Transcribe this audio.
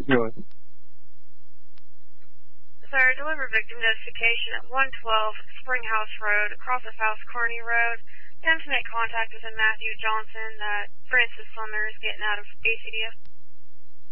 Go ahead. Sir, deliver victim notification at 112 Springhouse Road, across of House Kearney Road. Attempt to make contact with a Matthew Johnson. Francis Summers getting out of ACDF.